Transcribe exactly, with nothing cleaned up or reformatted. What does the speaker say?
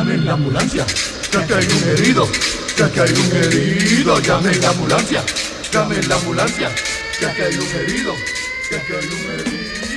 llamen la ambulancia, que aquí hay un herido, que aquí hay un herido, llamen la ambulancia, llamen la ambulancia, que aquí hay un herido, que aquí hay un herido.